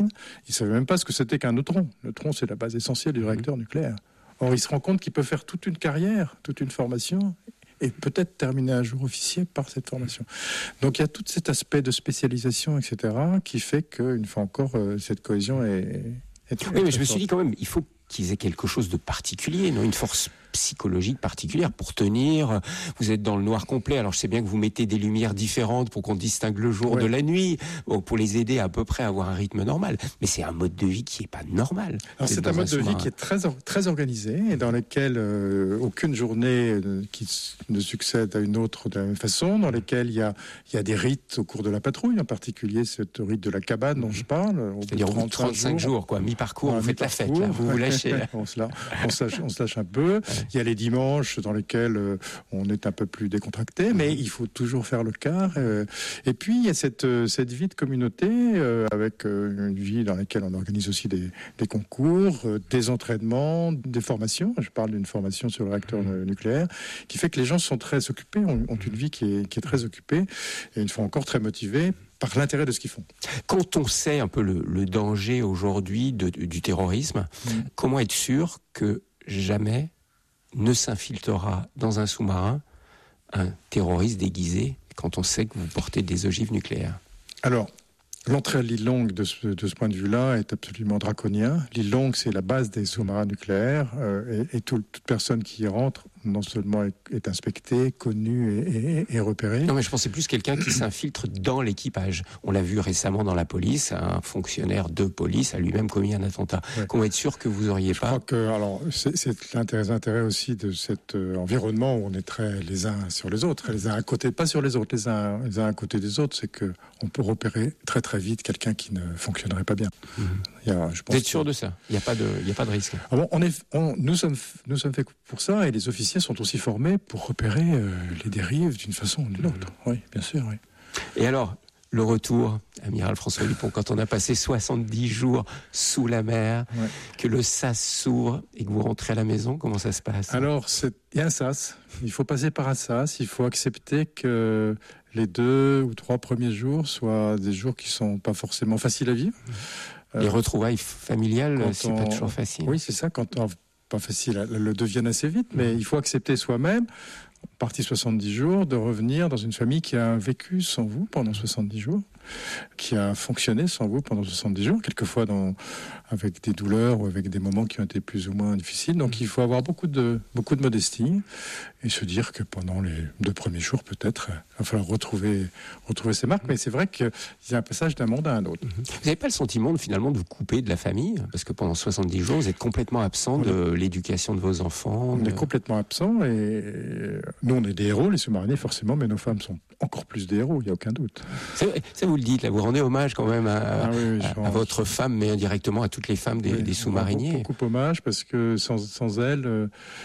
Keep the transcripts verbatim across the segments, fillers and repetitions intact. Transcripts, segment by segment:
Ils ne savaient même pas ce que c'était qu'un neutron. Le neutron, c'est la base essentielle du réacteur nucléaire. Or, ils se rendent compte qu'ils peuvent faire toute une carrière, toute une formation, et peut-être terminer un jour officier par cette formation. Donc, il y a tout cet aspect de spécialisation, et cetera, qui fait qu'une fois encore, euh, cette cohésion est... est oui, mais je me suis dit quand même, il faut qu'ils aient quelque chose de particulier, non ? Une force psychologique particulière pour tenir. Vous êtes dans le noir complet. Alors je sais bien que vous mettez des lumières différentes pour qu'on distingue le jour ouais. de la nuit, pour les aider à peu près à avoir un rythme normal. Mais c'est un mode de vie qui est pas normal. Alors c'est un mode un de vie qui est très très organisé et dans lequel euh, aucune journée euh, qui ne succède à une autre de la même façon, dans lesquels il y a il y a des rites au cours de la patrouille, en particulier cette rite de la cabane dont je parle. C'est-à-dire au bout de trente-cinq jours, jours quoi, mi-parcours, vous faites la fête, là, vous vous lâchez. Là. on, se lâche, on, se lâche, on se lâche un peu. Il y a les dimanches dans lesquels euh, on est un peu plus décontracté, mais il faut toujours faire le quart. Euh, et puis il y a cette, cette vie de communauté euh, avec euh, une vie dans laquelle on organise aussi des, des concours, euh, des entraînements, des formations. Je parle d'une formation sur le réacteur mmh. nucléaire, qui fait que les gens sont très occupés, ont, ont une vie qui est, qui est très occupée, et une fois encore très motivés par l'intérêt de ce qu'ils font. Quand on sait un peu le, le danger aujourd'hui de, de, du terrorisme, mmh. comment être sûr que jamais ne s'infiltrera dans un sous-marin un terroriste déguisé quand on sait que vous portez des ogives nucléaires ? Alors, l'entrée à l'île Longue, de ce, de ce point de vue-là, est absolument draconien. L'île Longue, c'est la base des sous-marins nucléaires, euh, et, et tout, toute personne qui y rentre, non seulement est, est inspectée, connue et, et, et repérée. Non, mais je pensais plus quelqu'un qui s'infiltre dans l'équipage. On l'a vu récemment dans la police, un fonctionnaire de police a lui-même commis un attentat. Ouais. Comment être sûr que vous auriez je pas... Je crois que, alors, c'est, c'est l'intérêt, l'intérêt aussi de cet euh, environnement où on est très les uns sur les autres, les uns à côté, pas sur les autres, les uns, les uns à côté des autres, c'est que on peut repérer très très vite quelqu'un qui ne fonctionnerait pas bien. Mmh. Il y a, je pense vous êtes sûr que... de ça ? Il n'y a pas de, il y a pas de risque. Ah bon, on est, on, nous sommes, nous sommes faits pour ça, et les officiers sont aussi formés pour repérer euh, les dérives d'une façon ou d'une autre. Mmh. Oui, bien sûr, oui. Et alors, le retour, amiral François Dupont, quand on a passé soixante-dix jours sous la mer, ouais. que le sas s'ouvre et que vous rentrez à la maison, comment ça se passe ? Alors, c'est, il y a un sas. Il faut passer par un sas. Il faut accepter que les deux ou trois premiers jours soient des jours qui sont pas forcément faciles à vivre. Les euh, retrouvailles familiales, c'est on... pas toujours facile. Oui, c'est ça. Quand on... pas facile, elles le deviennent assez vite, mais il faut accepter soi-même, parti soixante-dix jours, de revenir dans une famille qui a vécu sans vous pendant soixante-dix jours, qui a fonctionné sans vous pendant soixante-dix jours, quelquefois dans, avec des douleurs ou avec des moments qui ont été plus ou moins difficiles. Donc il faut avoir beaucoup de, beaucoup de modestie et se dire que pendant les deux premiers jours, peut-être, il va falloir retrouver, retrouver ses marques. Mais c'est vrai qu'il y a un passage d'un monde à un autre. Vous n'avez pas le sentiment, finalement, de vous couper de la famille ? Parce que pendant soixante-dix jours, vous êtes complètement absent voilà. de l'éducation de vos enfants. On de... est complètement absent et nous, on est des héros, les sous-mariniers, forcément, mais nos femmes sont encore plus des héros, il n'y a aucun doute. C'est, ça, vous le dites, là, vous rendez hommage quand même à, ah oui, oui, à, à votre femme, mais indirectement à toutes les femmes des, oui, des sous-mariniers. Beaucoup, beaucoup hommage, parce que sans, sans elles, euh,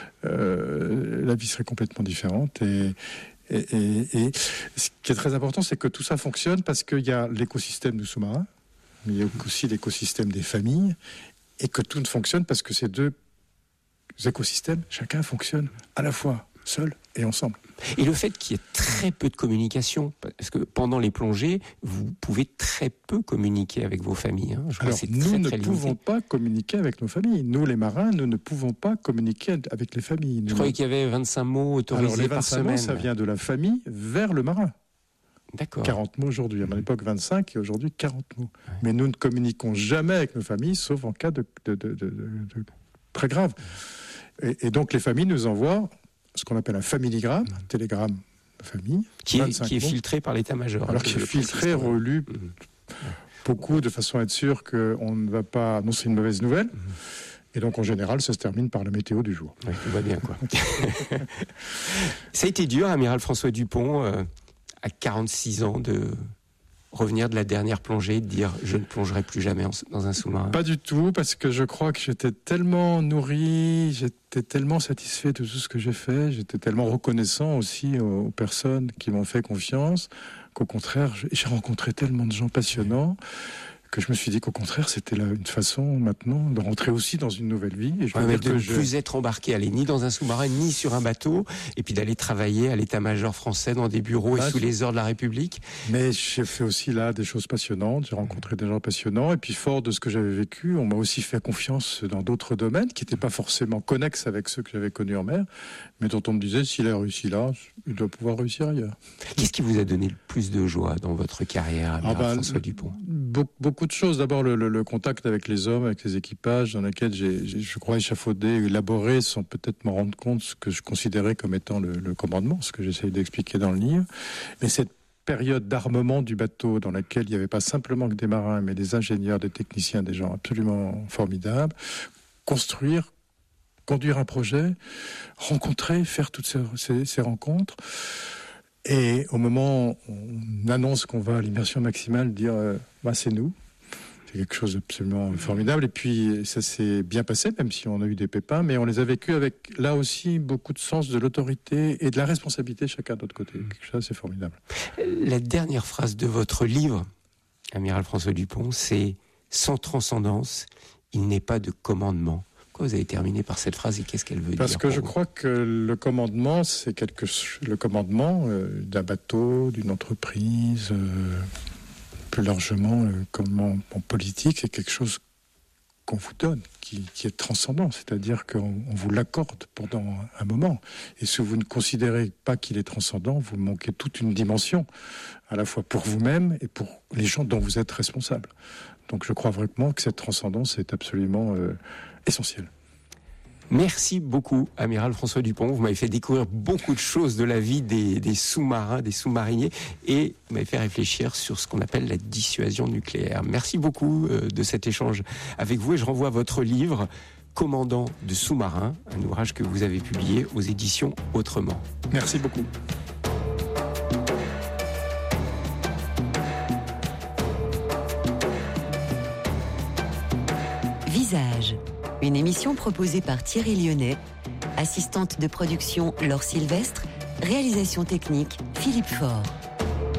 euh, la vie serait complètement différente. Et, et, et, et ce qui est très important, c'est que tout ça fonctionne parce qu'il y a l'écosystème du sous-marin, mais il y a aussi l'écosystème des familles, et que tout ne fonctionne parce que ces deux écosystèmes, chacun fonctionne à la fois seul et ensemble. Et le fait qu'il y ait très peu de communication, parce que pendant les plongées, vous pouvez très peu communiquer avec vos familles. Hein. Je crois Alors, que c'est nous très, ne très pouvons limité. pas communiquer avec nos familles. Nous, les marins, nous ne pouvons pas communiquer avec les familles. Nous... Je croyais qu'il y avait vingt-cinq mots autorisés Alors, les par vingt-cinq semaine. mots, ça vient de la famille vers le marin. D'accord. quarante mots aujourd'hui. À mon époque, vingt-cinq et aujourd'hui, quarante mots. Ouais. Mais nous ne communiquons jamais avec nos familles, sauf en cas de, de, de, de, de, de très grave. Et, et donc, les familles nous envoient ce qu'on appelle un familigramme, un télégramme de famille. Qui est, qui est filtré par l'état-major. Alors, qui est filtré, relu, mmh. beaucoup, de façon à être sûr qu'on ne va pas annoncer une mauvaise nouvelle. Mmh. Et donc, en général, ça se termine par la météo du jour. Oui, tout va bien, quoi. Ça a été dur, amiral François Dupont, euh, à quarante-six ans, de revenir de la dernière plongée, de dire « je ne plongerai plus jamais en, dans un sous-marin ». Pas du tout, parce que je crois que j'étais tellement nourri, j'étais tellement satisfait de tout ce que j'ai fait, j'étais tellement reconnaissant aussi aux, aux personnes qui m'ont fait confiance, qu'au contraire, j'ai rencontré tellement de gens passionnants que je me suis dit qu'au contraire, c'était là une façon maintenant de rentrer aussi dans une nouvelle vie. Et je ouais, veux mais dire de que ne je... plus être embarqué, aller ni dans un sous-marin, ni sur un bateau, et puis d'aller travailler à l'état-major français dans des bureaux Ah, et sous les ordres de la République. Mais j'ai fait aussi là des choses passionnantes, j'ai rencontré des gens passionnants, et puis fort de ce que j'avais vécu, on m'a aussi fait confiance dans d'autres domaines qui n'étaient pas forcément connexes avec ceux que j'avais connus en mer, mais dont on me disait, s'il a réussi là, il doit pouvoir réussir ailleurs. Qu'est-ce qui vous a donné le plus de joie dans votre carrière, Amiral ah ben, François Dupont? Beaucoup de choses. D'abord, le, le, le contact avec les hommes, avec les équipages dans lesquels j'ai, j'ai je crois, échafaudé, élaboré, sans peut-être me rendre compte ce que je considérais comme étant le, le commandement, ce que j'essaye d'expliquer dans le livre. Mais cette période d'armement du bateau dans laquelle il n'y avait pas simplement que des marins, mais des ingénieurs, des techniciens, des gens absolument formidables, construire, conduire un projet, rencontrer, faire toutes ces, ces, ces rencontres. Et au moment où on annonce qu'on va à l'immersion maximale, dire euh, bah, c'est nous. C'est quelque chose d'absolument formidable. Et puis ça s'est bien passé, même si on a eu des pépins, mais on les a vécus avec là aussi beaucoup de sens de l'autorité et de la responsabilité chacun de notre côté. Quelque chose, c'est formidable. La dernière phrase de votre livre, Amiral François Dupont, c'est « Sans transcendance, il n'est pas de commandement ». Pourquoi vous avez terminé par cette phrase et qu'est-ce qu'elle veut Parce dire? Parce que je vous crois que le commandement, c'est quelque le commandement euh, d'un bateau, d'une entreprise, euh, plus largement, euh, comme en, en politique, c'est quelque chose qu'on vous donne, qui, qui est transcendant, c'est-à-dire qu'on on vous l'accorde pendant un moment. Et si vous ne considérez pas qu'il est transcendant, vous manquez toute une dimension, à la fois pour vous-même et pour les gens dont vous êtes responsable. Donc je crois vraiment que cette transcendance est absolument euh, essentielle. Merci beaucoup, Amiral François Dupont. Vous m'avez fait découvrir beaucoup de choses de la vie des, des sous-marins, des sous-mariniers, et vous m'avez fait réfléchir sur ce qu'on appelle la dissuasion nucléaire. Merci beaucoup euh, de cet échange avec vous, et je renvoie à votre livre « Commandant de sous-marins », un ouvrage que vous avez publié aux éditions Autrement. Merci beaucoup. Visage, une émission proposée par Thierry Lyonnais, assistante de production Laure Sylvestre, réalisation technique Philippe Faure.